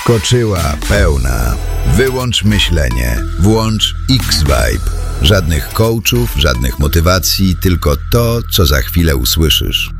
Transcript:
Wskoczyła pełna. Wyłącz myślenie. Włącz X-Vibe. Żadnych coachów, żadnych motywacji, tylko to, co za chwilę usłyszysz.